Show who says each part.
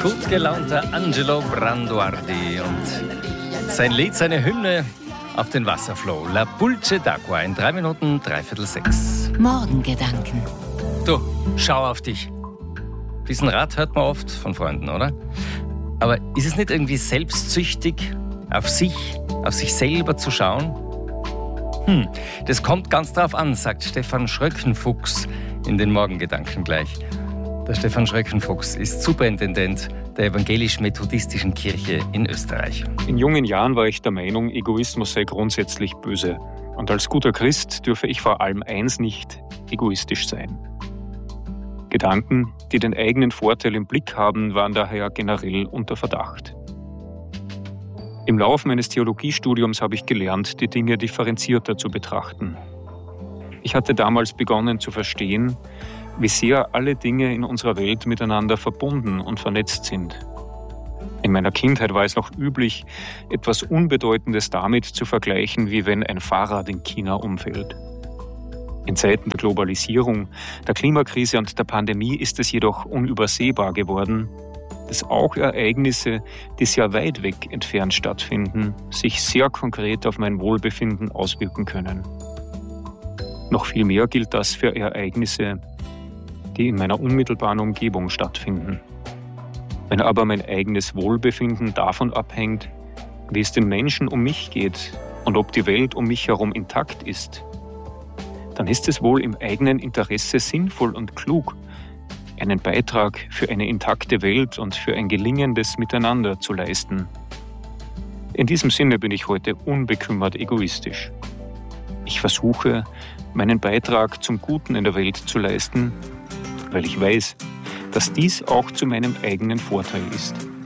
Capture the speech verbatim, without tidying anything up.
Speaker 1: gut gelaunter Angelo Branduardi und sein Lied, seine Hymne auf den Wasserflow. La Pulce d'Acqua in drei Minuten, dreiviertel sechs.
Speaker 2: Morgengedanken.
Speaker 1: Du, schau auf dich. Diesen Rat hört man oft von Freunden, oder? Aber ist es nicht irgendwie selbstsüchtig, auf sich, auf sich selber zu schauen? Hm, das kommt ganz drauf an, sagt Stefan Schröckenfuchs in den Morgengedanken gleich. Der Stefan Schröckenfuchs ist Superintendent der evangelisch-methodistischen Kirche in Österreich.
Speaker 3: In jungen Jahren war ich der Meinung, Egoismus sei grundsätzlich böse. Und als guter Christ dürfe ich vor allem eins nicht: egoistisch sein. Gedanken, die den eigenen Vorteil im Blick haben, waren daher generell unter Verdacht. Im Laufe meines Theologiestudiums habe ich gelernt, die Dinge differenzierter zu betrachten. Ich hatte damals begonnen zu verstehen, wie sehr alle Dinge in unserer Welt miteinander verbunden und vernetzt sind. In meiner Kindheit war es noch üblich, etwas Unbedeutendes damit zu vergleichen, wie wenn ein Fahrrad in China umfällt. In Zeiten der Globalisierung, der Klimakrise und der Pandemie ist es jedoch unübersehbar geworden, dass auch Ereignisse, die sehr weit weg entfernt stattfinden, sich sehr konkret auf mein Wohlbefinden auswirken können. Noch viel mehr gilt das für Ereignisse, die in meiner unmittelbaren Umgebung stattfinden. Wenn aber mein eigenes Wohlbefinden davon abhängt, wie es den Menschen um mich geht und ob die Welt um mich herum intakt ist, dann ist es wohl im eigenen Interesse sinnvoll und klug, einen Beitrag für eine intakte Welt und für ein gelingendes Miteinander zu leisten. In diesem Sinne bin ich heute unbekümmert egoistisch. Ich versuche, meinen Beitrag zum Guten in der Welt zu leisten, weil ich weiß, dass dies auch zu meinem eigenen Vorteil ist.